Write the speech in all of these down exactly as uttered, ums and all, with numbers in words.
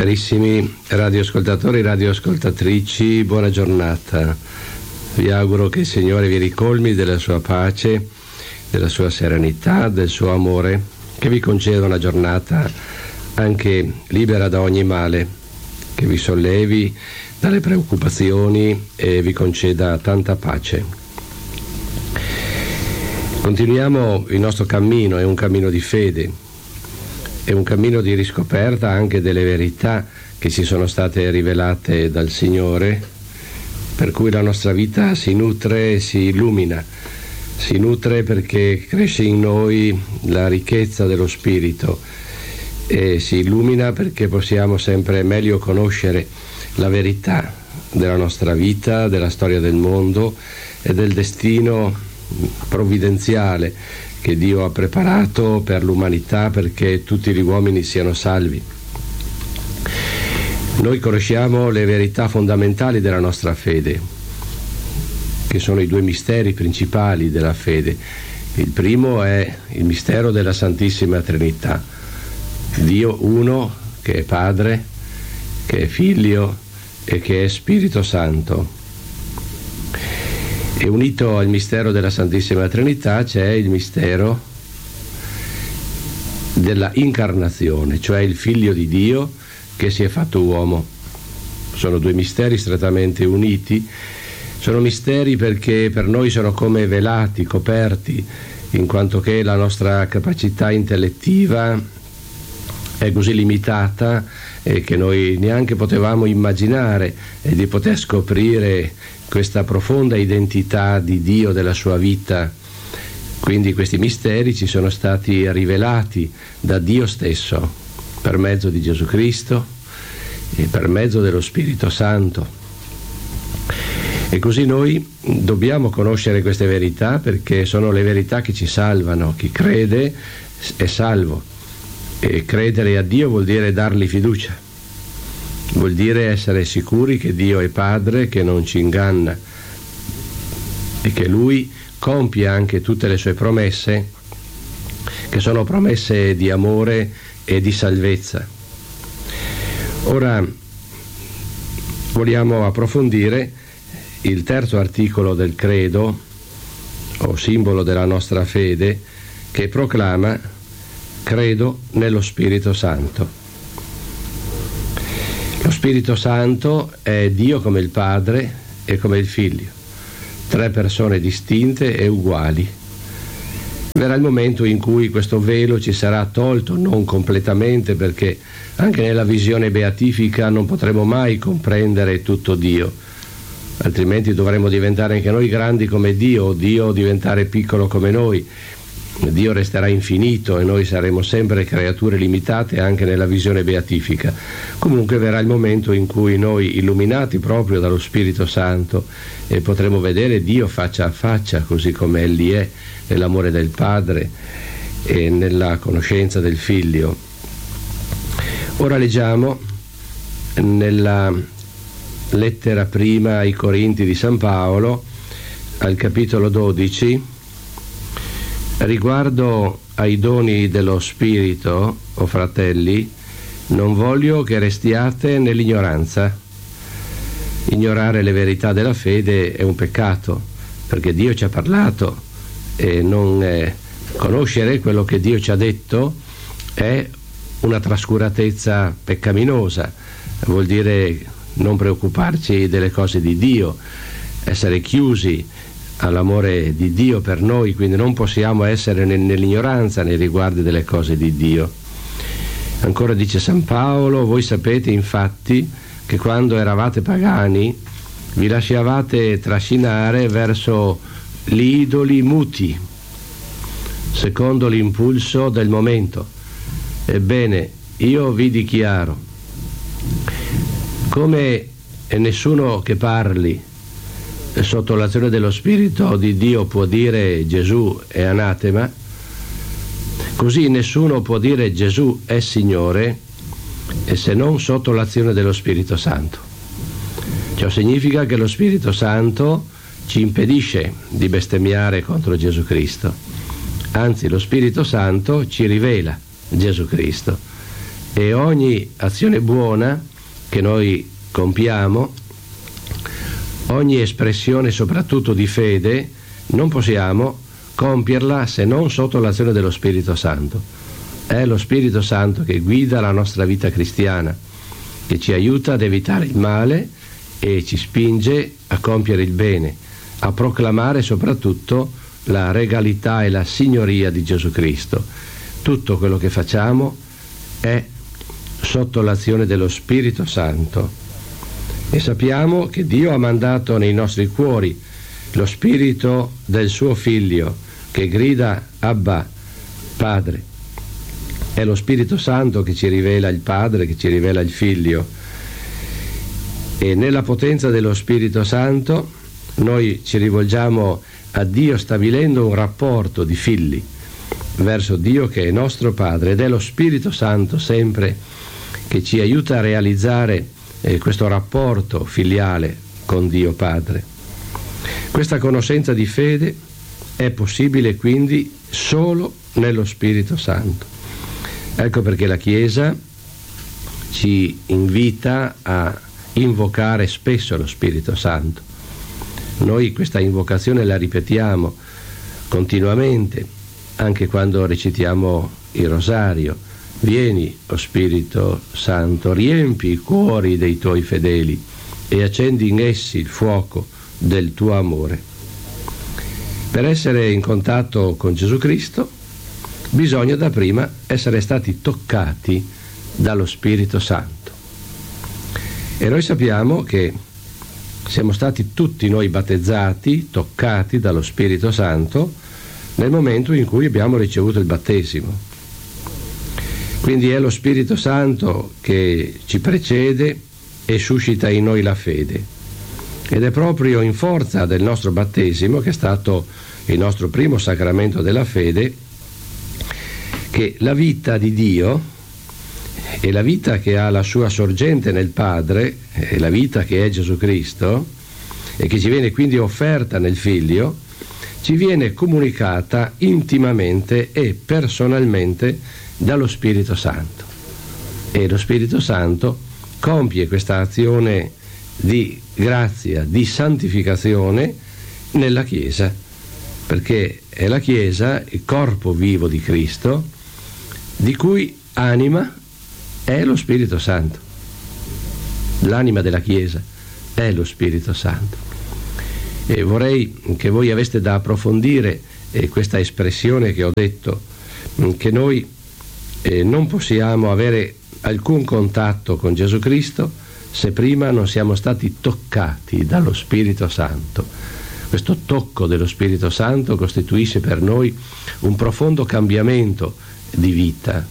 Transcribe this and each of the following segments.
Carissimi radioascoltatori, radioascoltatrici, buona giornata. Vi auguro che il Signore vi ricolmi della sua pace, della sua serenità, del suo amore, che vi conceda una giornata anche libera da ogni male, che vi sollevi dalle preoccupazioni e vi conceda tanta pace. Continuiamo il nostro cammino, è un cammino di fede. È un cammino di riscoperta anche delle verità che ci sono state rivelate dal Signore, per cui la nostra vita si nutre e si illumina. Si nutre perché cresce in noi la ricchezza dello Spirito e si illumina perché possiamo sempre meglio conoscere la verità della nostra vita, della storia del mondo e del destino provvidenziale che Dio ha preparato per l'umanità perché tutti gli uomini siano salvi. Noi conosciamo le verità fondamentali della nostra fede, che sono i due misteri principali della fede. Il primo è il mistero della Santissima Trinità, Dio uno che è Padre, che è Figlio e che è Spirito Santo. E unito al mistero della Santissima Trinità c'è il mistero della incarnazione, cioè il Figlio di Dio che si è fatto uomo. Sono due misteri strettamente uniti, sono misteri perché per noi sono come velati, coperti, in quanto che la nostra capacità intellettiva è così limitata e che noi neanche potevamo immaginare e di poter scoprire questa profonda identità di Dio, della sua vita. Quindi questi misteri ci sono stati rivelati da Dio stesso per mezzo di Gesù Cristo e per mezzo dello Spirito Santo. E così noi dobbiamo conoscere queste verità perché sono le verità che ci salvano. Chi crede è salvo e credere a Dio vuol dire dargli fiducia. Vuol dire essere sicuri che Dio è Padre, che non ci inganna e che Lui compie anche tutte le sue promesse, che sono promesse di amore e di salvezza. Ora vogliamo approfondire il terzo articolo del credo, o simbolo della nostra fede, che proclama: credo nello Spirito Santo. Lo Spirito Santo è Dio come il Padre e come il Figlio, tre persone distinte e uguali. Verrà il momento in cui questo velo ci sarà tolto, non completamente, perché anche nella visione beatifica non potremo mai comprendere tutto Dio, altrimenti dovremmo diventare anche noi grandi come Dio, o Dio diventare piccolo come noi. Dio resterà infinito e noi saremo sempre creature limitate anche nella visione beatifica. Comunque verrà il momento in cui noi, illuminati proprio dallo Spirito Santo, eh, potremo vedere Dio faccia a faccia, così come Egli è, nell'amore del Padre e nella conoscenza del Figlio. Ora leggiamo nella lettera prima ai Corinti di San Paolo, al capitolo dodici, riguardo ai doni dello Spirito, o fratelli, non voglio che restiate nell'ignoranza. Ignorare le verità della fede è un peccato, perché Dio ci ha parlato e non eh, conoscere quello che Dio ci ha detto è una trascuratezza peccaminosa. Vuol dire non preoccuparci delle cose di Dio, essere chiusi all'amore di Dio per noi, quindi non possiamo essere nell'ignoranza nei riguardi delle cose di Dio. Ancora dice San Paolo: voi sapete infatti che quando eravate pagani vi lasciavate trascinare verso gli idoli muti, secondo l'impulso del momento. Ebbene, io vi dichiaro, come nessuno che parli sotto l'azione dello Spirito di Dio può dire Gesù è anatema, così nessuno può dire Gesù è Signore e se non sotto l'azione dello Spirito Santo. Ciò significa che lo Spirito Santo ci impedisce di bestemmiare contro Gesù Cristo, anzi lo Spirito Santo ci rivela Gesù Cristo E ogni azione buona che noi compiamo, ogni espressione soprattutto di fede, non possiamo compierla se non sotto l'azione dello Spirito Santo. È lo Spirito Santo che guida la nostra vita cristiana, che ci aiuta ad evitare il male e ci spinge a compiere il bene, a proclamare soprattutto la regalità e la signoria di Gesù Cristo. Tutto quello che facciamo è sotto l'azione dello Spirito Santo. E sappiamo che Dio ha mandato nei nostri cuori lo Spirito del suo Figlio, che grida Abba, Padre. È lo Spirito Santo che ci rivela il Padre, che ci rivela il Figlio. E nella potenza dello Spirito Santo noi ci rivolgiamo a Dio stabilendo un rapporto di figli verso Dio, che è nostro Padre, ed è lo Spirito Santo sempre che ci aiuta a realizzare eh, questo rapporto filiale con Dio Padre. Questa conoscenza di fede è possibile quindi solo nello Spirito Santo. Ecco perché la Chiesa ci invita a invocare spesso lo Spirito Santo. Noi questa invocazione la ripetiamo continuamente, anche quando recitiamo il rosario. Vieni, o Spirito Santo, riempi i cuori dei tuoi fedeli e accendi in essi il fuoco del tuo amore. Per essere in contatto con Gesù Cristo bisogna dapprima essere stati toccati dallo Spirito Santo. E noi sappiamo che siamo stati tutti noi battezzati, toccati dallo Spirito Santo nel momento in cui abbiamo ricevuto il battesimo. Quindi è lo Spirito Santo che ci precede e suscita in noi la fede. Ed è proprio in forza del nostro battesimo, che è stato il nostro primo sacramento della fede, che la vita di Dio e la vita che ha la sua sorgente nel Padre, e la vita che è Gesù Cristo, e che ci viene quindi offerta nel Figlio, ci viene comunicata intimamente e personalmente dallo Spirito Santo. E lo Spirito Santo compie questa azione di grazia, di santificazione nella Chiesa, perché è la Chiesa, il corpo vivo di Cristo, di cui anima è lo Spirito Santo. L'anima della Chiesa è lo Spirito Santo. E vorrei che voi aveste da approfondire eh, questa espressione che ho detto, che noi eh, non possiamo avere alcun contatto con Gesù Cristo se prima non siamo stati toccati dallo Spirito Santo. Questo tocco dello Spirito Santo costituisce per noi un profondo cambiamento di vita,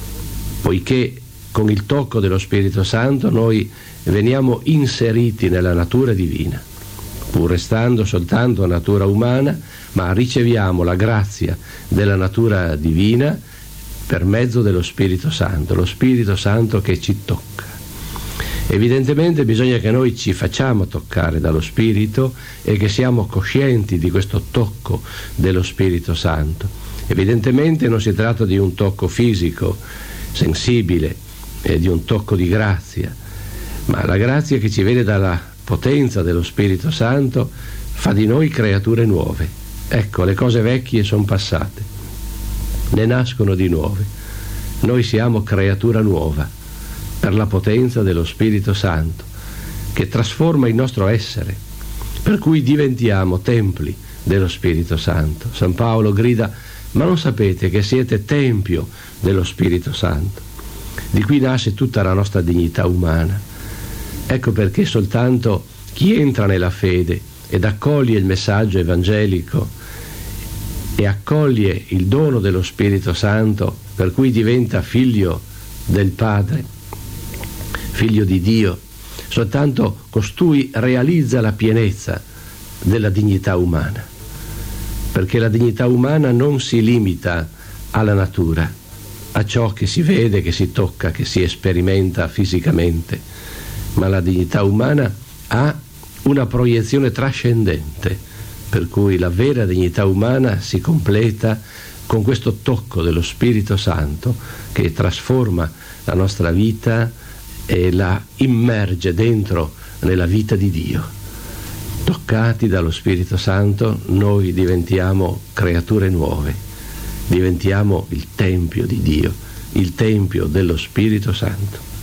poiché con il tocco dello Spirito Santo noi veniamo inseriti nella natura divina, pur restando soltanto natura umana, ma riceviamo la grazia della natura divina per mezzo dello Spirito Santo, lo Spirito Santo che ci tocca. Evidentemente bisogna che noi ci facciamo toccare dallo Spirito e che siamo coscienti di questo tocco dello Spirito Santo. Evidentemente non si tratta di un tocco fisico, sensibile, eh, di un tocco di grazia, ma la grazia che ci viene dalla potenza dello Spirito Santo fa di noi creature nuove. Ecco, le cose vecchie sono passate, ne nascono di nuove. Noi siamo creatura nuova per la potenza dello Spirito Santo che trasforma il nostro essere, per cui diventiamo templi dello Spirito Santo. San Paolo grida: ma non sapete che siete tempio dello Spirito Santo? Di qui nasce tutta la nostra dignità umana. Ecco perché soltanto chi entra nella fede ed accoglie il messaggio evangelico e accoglie il dono dello Spirito Santo, per cui diventa figlio del Padre, figlio di Dio, soltanto costui realizza la pienezza della dignità umana, perché la dignità umana non si limita alla natura, a ciò che si vede, che si tocca, che si sperimenta fisicamente, ma la dignità umana ha una proiezione trascendente, per cui la vera dignità umana si completa con questo tocco dello Spirito Santo che trasforma la nostra vita e la immerge dentro nella vita di Dio. Toccati dallo Spirito Santo noi diventiamo creature nuove, diventiamo il Tempio di Dio, il Tempio dello Spirito Santo.